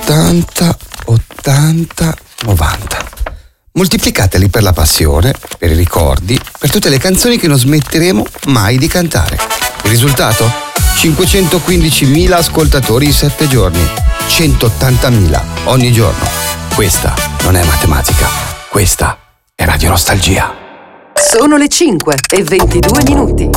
80, 80, 90. Moltiplicateli per la passione, per i ricordi, per tutte le canzoni che non smetteremo mai di cantare. Il risultato? 515.000 ascoltatori in 7 giorni, 180.000 ogni giorno. Questa non è matematica, questa è Radio Nostalgia. Sono le 5:22.